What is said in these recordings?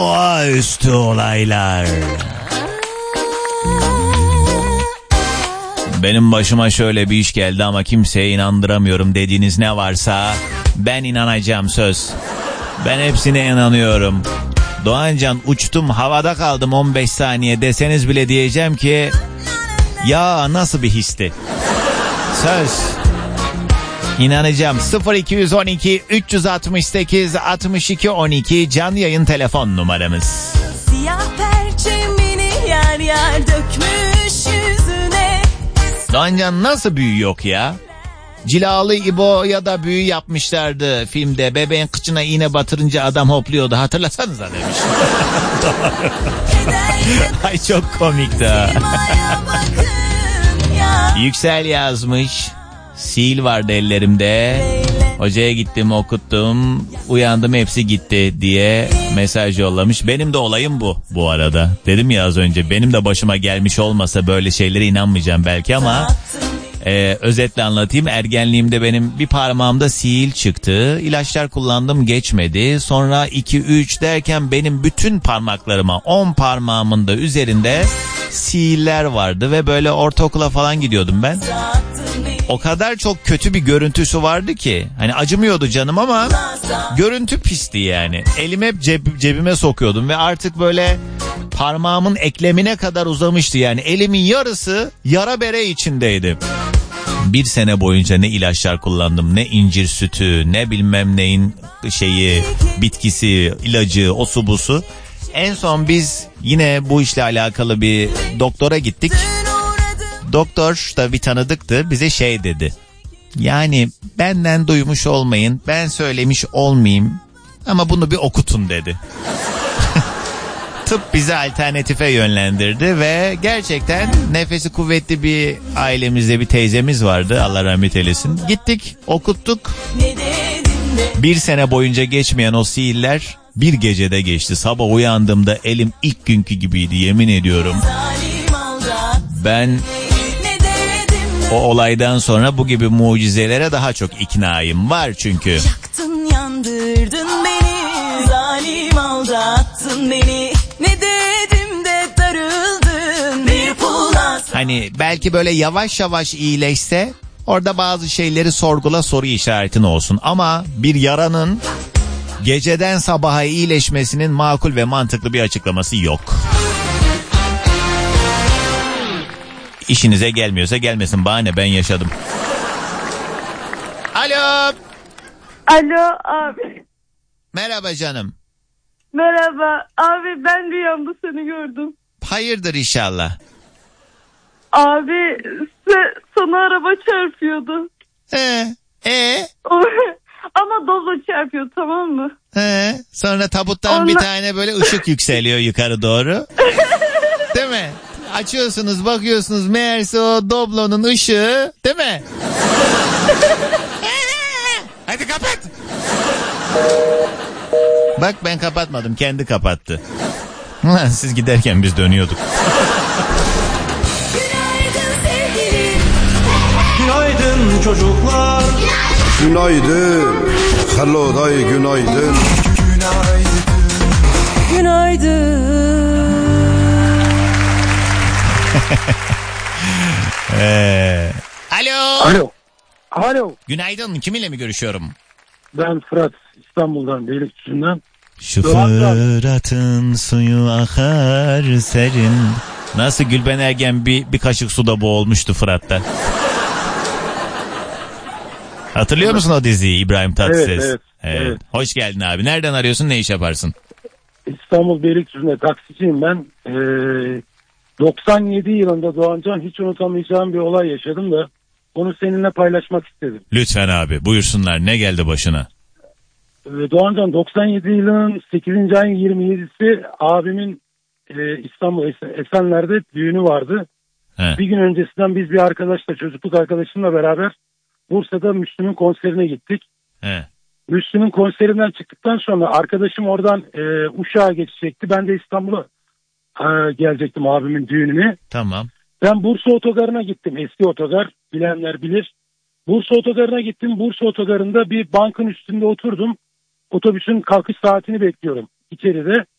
Doğaüstü olaylar. Benim başıma şöyle bir iş geldi ama kimseye inandıramıyorum dediğiniz ne varsa ben inanacağım, söz. Ben hepsine inanıyorum. Doğancan, uçtum havada kaldım 15 saniye deseniz bile diyeceğim ki ya nasıl bir histi. Söz. İnanacağım. 0212 368 62 12 canlı yayın telefon numaramız. Siyah perçemini yer yer dökmüş yüzüne. Doğancan, nasıl büyü yok ya? Cilalı İbo'ya da büyü yapmışlardı filmde. Bebeğin kıçına iğne batırınca adam hopluyordu. Hatırlasanıza demiş. Ay çok komikti ha. Yüksel yazmış. Sil vardı ellerimde. Hocaya gittim, okuttum. Uyandım, hepsi gitti diye mesaj yollamış. Benim de olayım bu arada. Dedim ya az önce, benim de başıma gelmiş olmasa böyle şeylere inanmayacağım belki ama özetle anlatayım. Ergenliğimde benim bir parmağımda sihir çıktı. İlaçlar kullandım, geçmedi. Sonra 2-3 derken benim bütün parmaklarıma, 10 parmağımın da üzerinde sihirler vardı ve böyle ortaokula falan gidiyordum ben. O kadar çok kötü bir görüntüsü vardı ki. Hani acımıyordu canım ama görüntü pisti yani. Elimi hep cebime sokuyordum ve artık böyle parmağımın eklemine kadar uzamıştı yani. Elimin yarısı yara bere içindeydi. Bir sene boyunca ne ilaçlar kullandım, ne incir sütü, ne bilmem neyin bitkisi, ilacı, osu busu. En son biz yine bu işle alakalı bir doktora gittik. Doktor da bir tanıdıktı, bize dedi. Yani benden duymuş olmayın, ben söylemiş olmayayım ama bunu bir okutun dedi. Tıp bizi alternatife yönlendirdi ve gerçekten nefesi kuvvetli bir ailemizde bir teyzemiz vardı, Allah rahmet eylesin. Gittik, okuttuk. Bir sene boyunca geçmeyen o sihirler bir gecede geçti. Sabah uyandığımda elim ilk günkü gibiydi, yemin ediyorum. Ben o olaydan sonra bu gibi mucizelere daha çok iknayım, var çünkü. Yaktın yandırdın beni, zalim aldattın beni, ne dedim de darıldın bir pulas. Hani belki böyle yavaş yavaş iyileşse orada bazı şeyleri sorgula, soru işaretin olsun. Ama bir yaranın geceden sabaha iyileşmesinin makul ve mantıklı bir açıklaması yok. İşinize gelmiyorsa gelmesin, bahane, ben yaşadım. Alo. Alo abi. Merhaba canım. Merhaba abi, ben rüyamda seni gördüm. Hayırdır inşallah. Abi sana araba çarpıyordu. Ama Doblo çarpıyor, tamam mı? Sonra tabuttan bir tane böyle ışık yükseliyor yukarı doğru. Değil mi? Açıyorsunuz, bakıyorsunuz, meğerse o Doblo'nun ışığı, değil mi? Hadi kapat. Bak ben kapatmadım, kendi kapattı. Siz giderken biz dönüyorduk. Günaydın sevgilim. Günaydın çocuklar. Günaydın. Hello day, günaydın. Günaydın. Alo. Günaydın. Kiminle mi görüşüyorum? Ben Fırat, İstanbul'dan, Beylikdüzü'nden. Şu Fırat'ın suyu akar serin. Nasıl Gülben Ergen bir kaşık suda boğulmuştu Fırat'ta. Hatırlıyor musun o diziyi, İbrahim Tatlıses? Evet. Hoş geldin abi. Nereden arıyorsun, ne iş yaparsın? İstanbul Beylikdüzü'nde taksiciyim ben. 97 yılında Doğancan, hiç unutamayacağım bir olay yaşadım da onu seninle paylaşmak istedim. Lütfen abi, buyursunlar, ne geldi başına? Doğancan, 97 yılının 8. ayın 27'si abimin İstanbul Esenler'de düğünü vardı. Bir gün öncesinden biz bir arkadaşla, çocukluk arkadaşımla beraber Bursa'da Müslüm'ün konserine gittik. Müslüm'ün konserinden çıktıktan sonra arkadaşım oradan Uşak'a geçecekti. Ben de İstanbul'a gelecektim abimin düğününe. Tamam. Ben Bursa Otogarı'na gittim. Eski otogar, bilenler bilir. Bursa Otogarı'na gittim. Bursa Otogarı'nda bir bankın üstünde oturdum. Otobüsün kalkış saatini bekliyorum içeride.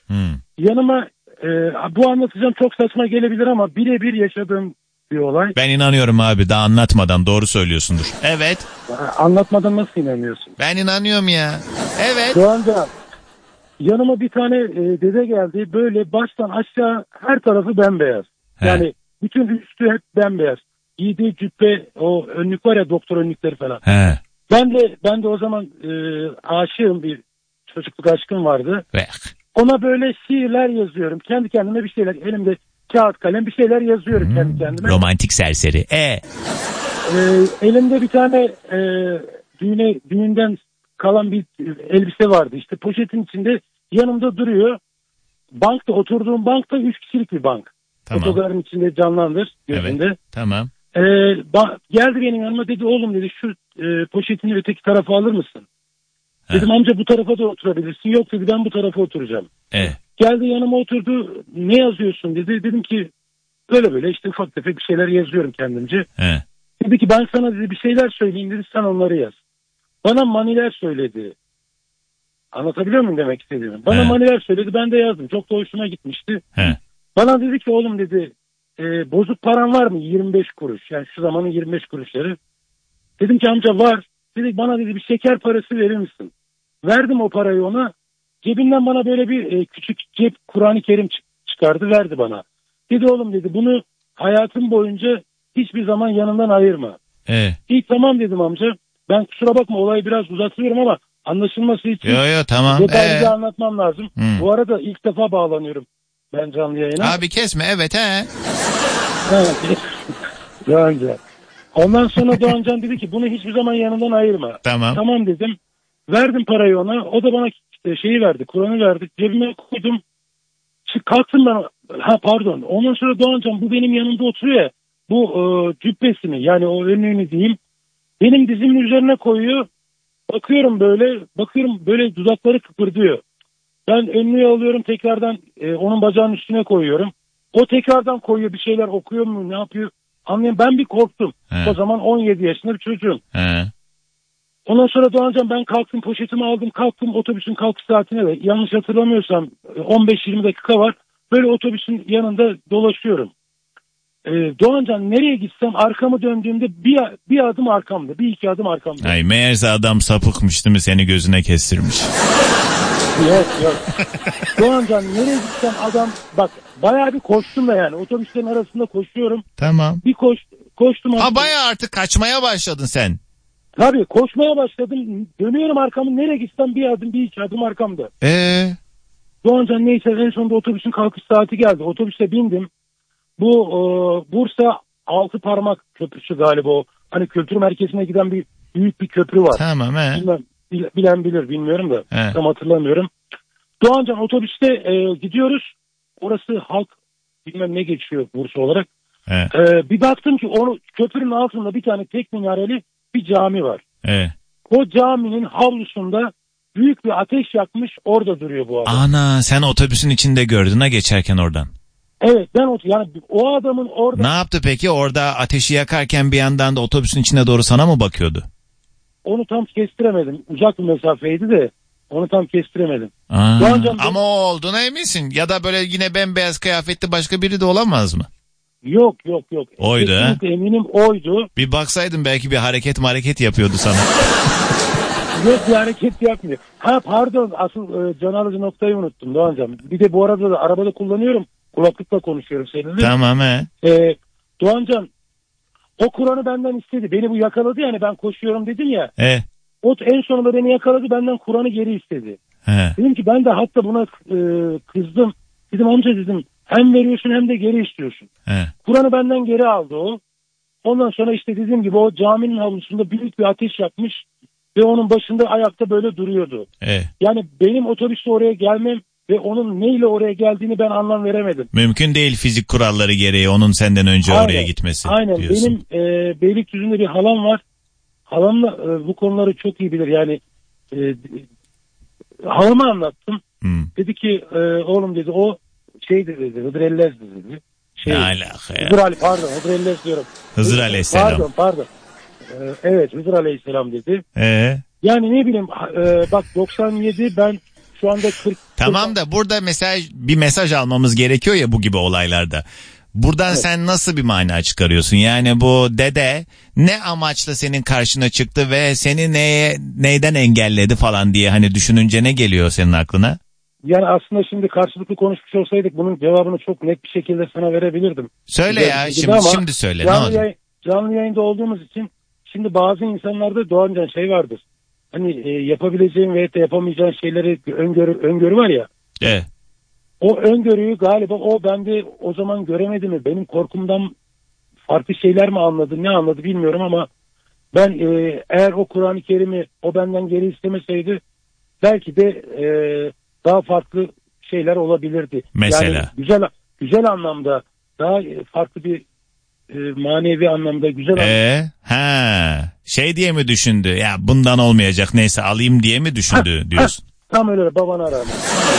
Yanıma bu anlatacağım çok saçma gelebilir ama birebir yaşadığım bir olay. Ben inanıyorum abi, daha anlatmadan doğru söylüyorsundur. Evet. Anlatmadan nasıl inanıyorsun? Ben inanıyorum ya. Evet. Doğancan, yanıma bir tane dede geldi. Böyle baştan aşağı her tarafı bembeyaz. He. Yani bütün üstü hep bembeyaz. Giydiği cübbe, o önlük var ya, doktor önlükleri falan. He. Ben de o zaman aşığım, bir çocukluk aşkım vardı. Ve. Ona böyle şiirler yazıyorum. Kendi kendime bir şeyler, elimde kağıt kalem bir şeyler yazıyorum kendi kendime. Romantik serseri. Elimde bir tane düğünden kalan bir elbise vardı. İşte poşetin içinde yanımda duruyor. Bankta, oturduğum bankta 3 kişilik bir bank. Tamam. Fotoğrafın içinde canlandır gözünde. Evet. Tamam. Geldi benim yanıma, dedi oğlum dedi şu poşetini öteki tarafa alır mısın? Dedim amca bu tarafa da oturabilirsin. Yok dedi, ben bu tarafa oturacağım. Geldi yanıma oturdu. Ne yazıyorsun dedi. Dedim ki böyle işte ufak tefek bir şeyler yazıyorum kendimce. Dedi ki ben sana dedi bir şeyler söyleyeyim dedi, sen onları yaz. Bana maniler söyledi. Anlatabiliyor muyum demek istediğimi? Bana maniler söyledi, ben de yazdım. Çok da hoşuma gitmişti. Bana dedi ki oğlum dedi bozuk paran var mı? 25 kuruş. Yani şu zamanın 25 kuruşları. Dedim ki amca var. Dedi bana dedi bir şeker parası verir misin? Verdim o parayı ona. Cebinden bana böyle bir küçük cep Kur'an-ı Kerim çıkardı, verdi bana. Dedi oğlum dedi bunu hayatın boyunca hiçbir zaman yanından ayırma. İyi tamam dedim amca. Ben kusura bakma olayı biraz uzatıyorum ama anlaşılması için tamam. detaylıca anlatmam lazım. Bu arada ilk defa bağlanıyorum ben canlı yayına. Abi kesme, evet Doğancan. Ondan sonra Doğancan dedi ki bunu hiçbir zaman yanından ayırma. Tamam dedim. Verdim parayı ona. O da bana şeyi verdi. Kur'an'ı verdi. Cebime koydum. Kalktım ben. Pardon. Ondan sonra Doğancan bu benim yanımda oturuyor ya. Bu cübbesini yani o önlüğünü diyeyim. Benim dizimin üzerine koyuyor. Bakıyorum böyle dudakları kıpırdıyor. Ben önlüğü alıyorum tekrardan onun bacağının üstüne koyuyorum. O tekrardan koyuyor, bir şeyler okuyor mu ne yapıyor anlayayım. Ben bir korktum. O zaman 17 yaşında bir çocuğum. Ondan sonra Doğancan ben kalktım, poşetimi aldım, kalktım otobüsün kalkış saatine de yanlış hatırlamıyorsam 15-20 dakika var. Böyle otobüsün yanında dolaşıyorum. Doğancan nereye gitsem arkamı döndüğümde bir adım arkamda, bir iki adım arkamda. Ay meğerse adam sapıkmış değil mi, seni gözüne kestirmiş. Yok. Doğancan nereye gitsem adam, bak bayağı bir koştum da yani otobüslerin arasında koşuyorum. Tamam. Bir koştum. Bayağı artık kaçmaya başladın sen. Tabii koşmaya başladım. Dönüyorum arkamı, nereye gitsem bir iki adım arkamda. Doğancan neyse en sonunda otobüsün kalkış saati geldi. Otobüse bindim. Bu Bursa Altıparmak Köprüsü galiba o. Hani kültür merkezine giden büyük bir köprü var. Tamam Bilen bilir bilmiyorum da tam hatırlamıyorum. Doğancan otobüste gidiyoruz. Orası halk bilmem ne geçiyor Bursa olarak. Bir baktım ki köprünün altında bir tane tek minareli bir cami var. O caminin havlusunda büyük bir ateş yakmış, orada duruyor bu adam. Ana, sen otobüsün içinde gördün ha geçerken oradan. Evet yani o adamın orada. Ne yaptı peki orada ateşi yakarken bir yandan da otobüsün içine doğru sana mı bakıyordu? Onu tam kestiremedim. Uzak bir mesafeydi de onu tam kestiremedim. Ama o olduğuna eminsin. Ya da böyle yine bembeyaz kıyafetli başka biri de olamaz mı? Yok. Oydu ha? Eminim oydu. Bir baksaydın belki bir hareket yapıyordu sana. Yok, bir hareket yapmıyor. Pardon, asıl can alıcı noktayı unuttum Doğancan. Bir de bu arada da arabada kullanıyorum. Kulaklıkla konuşuyorum seninle. Tamam Doğancan o Kur'an'ı benden istedi. Beni bu yakaladı yani, ben koşuyorum dedim ya. O en sonunda beni yakaladı, benden Kur'an'ı geri istedi. Dedim ki ben de hatta buna kızdım. Dedim amca dedim hem veriyorsun hem de geri istiyorsun. Kur'an'ı benden geri aldı o. Ondan sonra işte dediğim gibi o caminin havlusunda büyük bir ateş yakmış ve onun başında ayakta böyle duruyordu. Yani benim otobüste oraya gelmem ve onun neyle oraya geldiğini ben anlam veremedim. Mümkün değil fizik kuralları gereği onun senden önce oraya gitmesi. Aynen diyorsun. Benim Beylikdüzü'nde bir halam var. Halamla bu konuları çok iyi bilir yani. Halama anlattım. Dedi ki oğlum dedi o şeydi dedi, Hıdrellez dedi. Ne alaka ya? Hıdr Ellez diyorum. Hızır Aleyhisselam. Pardon. Evet, Hızır Aleyhisselam dedi. Yani ne bileyim bak 97 ben şu anda 40... Tamam da burada mesela bir mesaj almamız gerekiyor ya bu gibi olaylarda. Buradan evet. Sen nasıl bir mana çıkarıyorsun? Yani bu dede ne amaçla senin karşına çıktı ve seni neyden engelledi falan diye hani düşününce ne geliyor senin aklına? Yani aslında şimdi karşılıklı konuşmuş olsaydık bunun cevabını çok net bir şekilde sana verebilirdim. Söyle ya şimdi söyle. Canlı yayında olduğumuz için şimdi bazı insanlarda Doğancan şey vardır. Hani yapabileceğin veya da yapamayacağın şeyleri öngörü var ya. Evet. O öngörüyü galiba o bende o zaman göremedi mi? Benim korkumdan farklı şeyler mi anladı? Ne anladı bilmiyorum ama ben eğer o Kur'an-ı Kerim'i o benden geri istemeseydi belki de daha farklı şeyler olabilirdi. Mesela? Yani güzel anlamda daha farklı bir manevi anlamda güzel anlamda. Şey diye mi düşündü? Ya bundan olmayacak neyse alayım diye mi düşündü diyorsun? Tam öyle babana rağmen.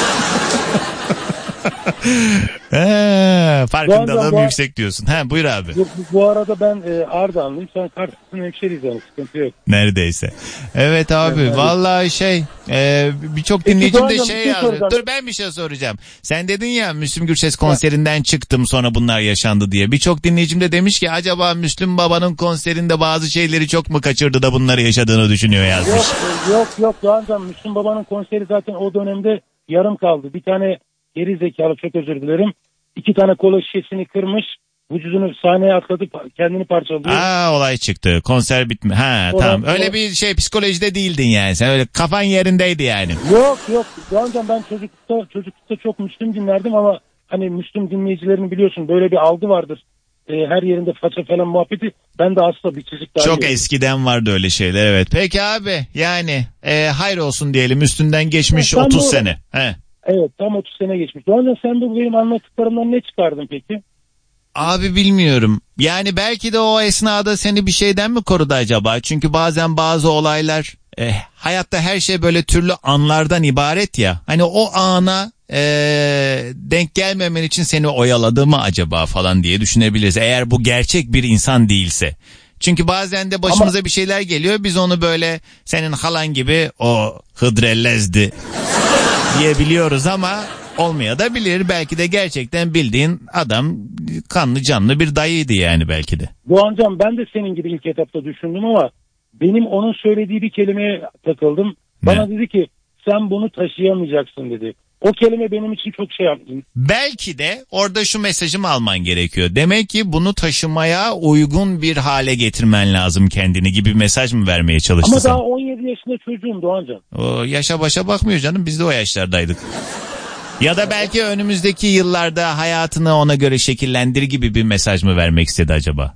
Farkındalığım yüksek diyorsun. Buyur abi. Bu arada ben Ardahanlıyım. Sen Karşıs'ın hemşeriyiz yani sıkıntı yok. Neredeyse. Evet abi evet, vallahi birçok dinleyicim de yazdı. Dur ben bir şey soracağım. Sen dedin ya Müslüm Gürses konserinden çıktım sonra bunlar yaşandı diye. Birçok dinleyicim de demiş ki acaba Müslüm Baba'nın konserinde bazı şeyleri çok mu kaçırdı da bunları yaşadığını düşünüyor yazmış. Yok Doğancan Müslüm Baba'nın konseri zaten o dönemde yarım kaldı. Bir tane geri zekalı çok özür dilerim. 2 tane kola şişesini kırmış. Vücudunu sahneye atladı kendini parçalıyor. Olay çıktı. Konser bitme. Tamam. Öyle bir psikolojide değildin yani. Sen öyle kafan yerindeydi yani. Yok. Doğancan ben çocuklukta çok Müslüm dinlerdim ama hani Müslüm dinleyicilerini biliyorsun böyle bir algı vardır. Her yerinde faça falan muhabbeti. Ben de asla bir çocuk daha çok eskiden vardı öyle şeyler evet. Peki abi yani hayır olsun diyelim üstünden geçmiş 30 sene. Evet tam 30 sene geçmiş. Doğancan sen de benim anlattıklarımdan ne çıkardın peki? Abi bilmiyorum. Yani belki de o esnada seni bir şeyden mi korudu acaba? Çünkü bazen bazı olaylar hayatta her şey böyle türlü anlardan ibaret ya. Hani o ana denk gelmemen için seni oyaladı mı acaba falan diye düşünebiliriz. Eğer bu gerçek bir insan değilse. Çünkü bazen de başımıza bir şeyler geliyor. Biz onu böyle senin halan gibi o hıdrellezdi diyebiliyoruz ama olmayabilir. Belki de gerçekten bildiğin adam kanlı canlı bir dayıydı yani belki de. Doğancan ben de senin gibi ilk etapta düşündüm ama benim onun söylediği bir kelimeye takıldım. Bana dedi ki sen bunu taşıyamayacaksın dedi. O kelime benim için çok şey yaptı. Belki de orada şu mesajımı alman gerekiyor. Demek ki bunu taşımaya uygun bir hale getirmen lazım kendini gibi bir mesaj mı vermeye çalıştın? Ama daha 17 yaşında çocuğum Doğancan. O yaşa başa bakmıyor canım. Biz de o yaşlardaydık. Ya da belki önümüzdeki yıllarda hayatını ona göre şekillendir gibi bir mesaj mı vermek istedi acaba?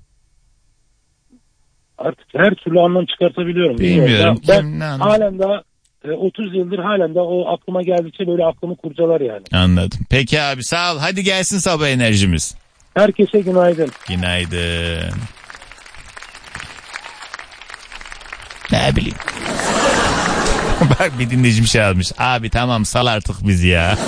Artık her türlü anlam çıkartabiliyorum. Bilmiyorum. Ben halen daha 30 yıldır halen daha o aklıma geldikçe böyle aklımı kurcalar yani. Anladım. Peki abi sağ ol. Hadi gelsin sabah enerjimiz. Herkese günaydın. Günaydın. Ne bileyim. Bak bir dinleyicim şey almış. Abi tamam sal artık bizi ya.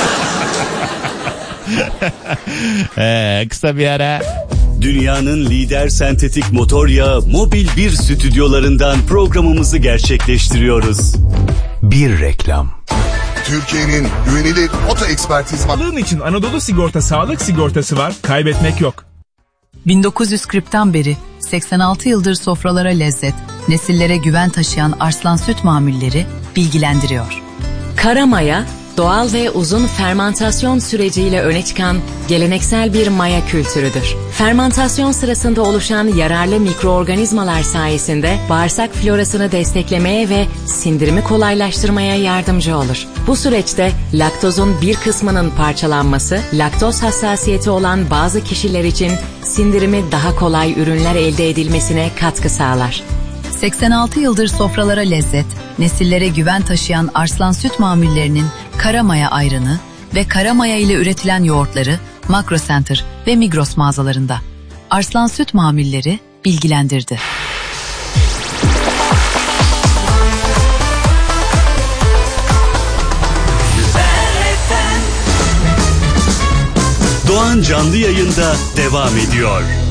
Kısa bir ara. Dünyanın lider sentetik motor yağı Mobil 1 stüdyolarından programımızı gerçekleştiriyoruz. Bir reklam. Türkiye'nin güvenilir oto ekspertiz sağlığın için Anadolu Sigorta sağlık sigortası var. Kaybetmek yok. 1940'tan beri 86 yıldır sofralara lezzet, nesillere güven taşıyan Arslan Süt Mamulleri bilgilendiriyor. Kara maya, doğal ve uzun fermantasyon süreciyle öne çıkan geleneksel bir maya kültürüdür. Fermantasyon sırasında oluşan yararlı mikroorganizmalar sayesinde bağırsak florasını desteklemeye ve sindirimi kolaylaştırmaya yardımcı olur. Bu süreçte laktozun bir kısmının parçalanması, laktoz hassasiyeti olan bazı kişiler için sindirimi daha kolay ürünler elde edilmesine katkı sağlar. 86 yıldır sofralara lezzet, nesillere güven taşıyan Arslan Süt Mamullerinin Kara Maya ayranı ve Kara Maya ile üretilen yoğurtları Makro Center ve Migros mağazalarında. Arslan Süt Mamulleri bilgilendirdi. Doğan canlı yayında devam ediyor.